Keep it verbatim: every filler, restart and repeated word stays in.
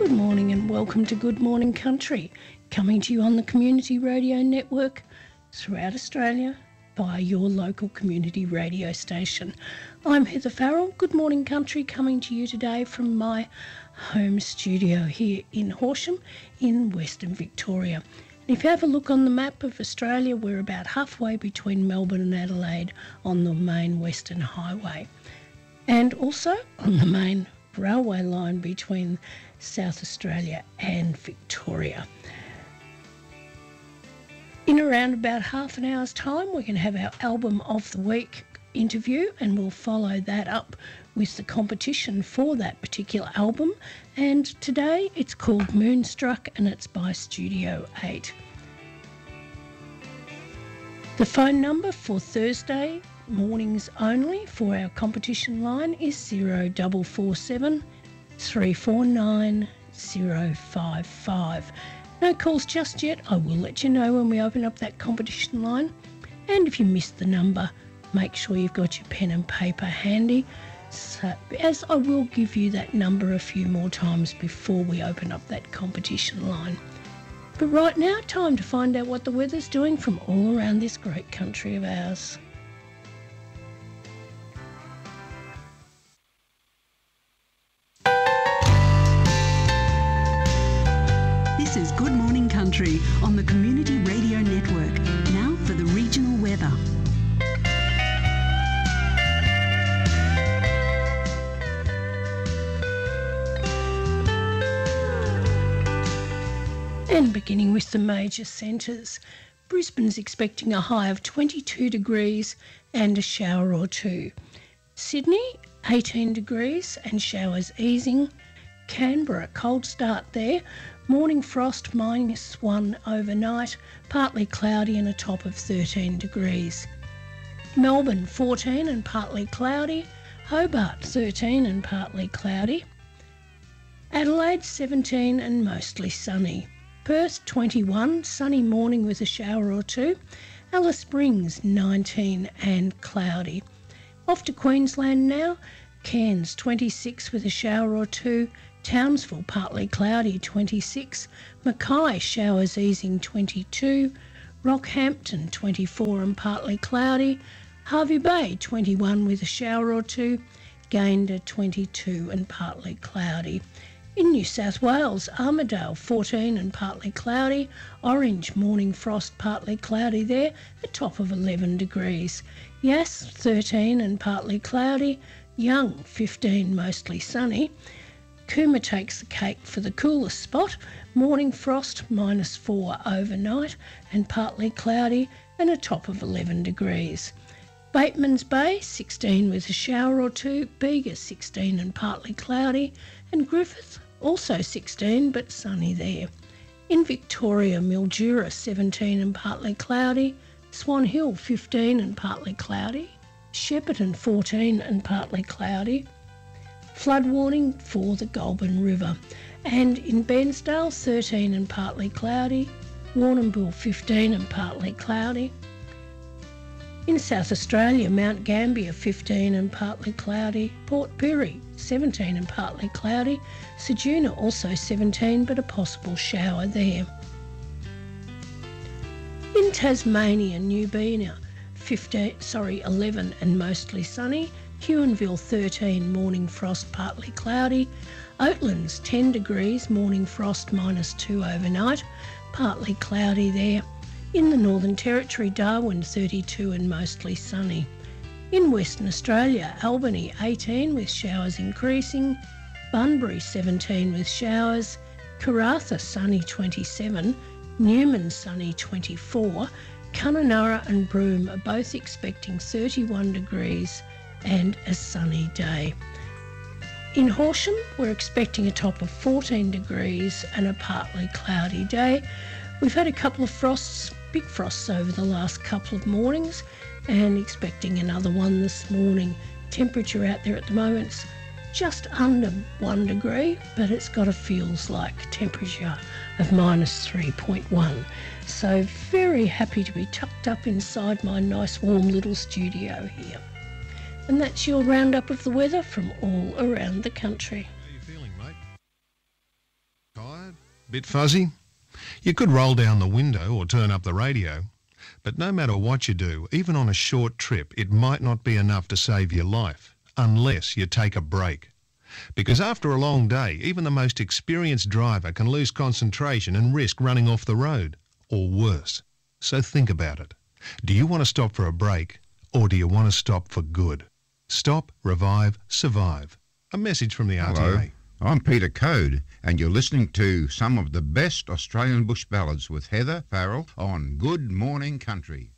Good morning and welcome to Good Morning Country, coming to you on the Community Radio Network throughout Australia via your local community radio station. I'm Heather Farrell, Good Morning Country, coming to you today from my home studio here in Horsham in Western Victoria. And if you have a look on the map of Australia, we're about halfway between Melbourne and Adelaide on the main Western Highway, and also on the main railway line between South Australia and Victoria. In around about half an hour's time, we're going to have our Album of the Week interview, and we'll follow that up with the competition for that particular album. And today it's called Moonstruck and it's by Studio eight. The phone number for Thursday mornings only for our competition line is zero four four seven, three four nine, zero five five. No calls just yet. I will let you know when we open up that competition line. And if you missed the number, make sure you've got your pen and paper handy, so, as I will give you that number a few more times before we open up that competition line. But right now, time to find out what the weather's doing from all around this great country of ours. This is Good Morning Country on the Community Radio Network. Now for the regional weather. And beginning with the major centres, Brisbane's expecting a high of twenty-two degrees and a shower or two. Sydney, eighteen degrees and showers easing. Canberra, cold start there. Morning frost minus one overnight, partly cloudy and a top of thirteen degrees. Melbourne, fourteen and partly cloudy. Hobart, thirteen and partly cloudy. Adelaide, seventeen and mostly sunny. Perth, twenty-one, sunny morning with a shower or two. Alice Springs, nineteen and cloudy. Off to Queensland now. Cairns, twenty-six with a shower or two. Townsville, partly cloudy, twenty-six. Mackay, showers easing, twenty-two. Rockhampton, twenty-four and partly cloudy. Hervey Bay, twenty-one with a shower or two. Gayndah, twenty-two and partly cloudy. In New South Wales, Armidale, fourteen and partly cloudy. Orange, morning frost, partly cloudy there, a top of eleven degrees. Yass, thirteen and partly cloudy. Young, fifteen, mostly sunny. Cooma takes the cake for the coolest spot. Morning frost, minus four overnight and partly cloudy and a top of eleven degrees. Batemans Bay, sixteen with a shower or two. Bega, sixteen and partly cloudy. And Griffith, also sixteen but sunny there. In Victoria, Mildura, seventeen and partly cloudy. Swan Hill, fifteen and partly cloudy. Shepparton, fourteen and partly cloudy. Flood warning for the Goulburn River. And in Bairnsdale, thirteen and partly cloudy. Warrnambool, fifteen and partly cloudy. In South Australia, Mount Gambier, fifteen and partly cloudy. Port Pirie, seventeen and partly cloudy. Ceduna, also seventeen, but a possible shower there. In Tasmania, Newbena, fifteen, sorry, eleven and mostly sunny. Huonville, thirteen, morning frost, partly cloudy. Oatlands, ten degrees, morning frost, minus two overnight, partly cloudy there. In the Northern Territory, Darwin, thirty-two and mostly sunny. In Western Australia, Albany, eighteen with showers increasing. Bunbury, seventeen with showers. Karratha, sunny, twenty-seven. Newman, sunny, twenty-four. Kununurra and Broome are both expecting thirty-one degrees and a sunny day. In Horsham, we're expecting a top of fourteen degrees and a partly cloudy day. We've had a couple of frosts, big frosts over the last couple of mornings, and expecting another one this morning. Temperature out there at the moment's just under one degree, but it's got a feels like temperature of minus three point one. So very happy to be tucked up inside my nice warm little studio here. And that's your roundup of the weather from all around the country. How are you feeling, mate? Tired? Bit fuzzy? You could roll down the window or turn up the radio. But no matter what you do, even on a short trip, it might not be enough to save your life, unless you take a break. Because after a long day, even the most experienced driver can lose concentration and risk running off the road, or worse. So think about it. Do you want to stop for a break, or do you want to stop for good? Stop, revive, survive. A message from the R T A. Hello, I'm Peter Code, and you're listening to some of the best Australian bush ballads with Heather Farrell on Good Morning Country.